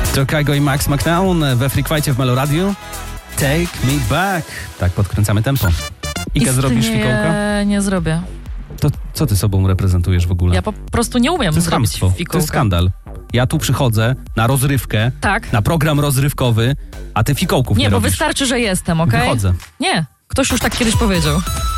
Chicago i Max McNown we Freak Fightie w Melo Radio. Take me back. Tak, podkręcamy tempo. Iga, zrobisz fikołka? Nie zrobię. To co ty sobą reprezentujesz w ogóle? Ja po prostu nie umiem To jest zrobić chamstwo, fikołka. to jest skandal. Ja tu przychodzę na rozrywkę, Tak. na program rozrywkowy, a ty fikołków nie Nie, bo robisz. wystarczy, że jestem, okej? Wychodzę. Nie, ktoś już tak kiedyś powiedział.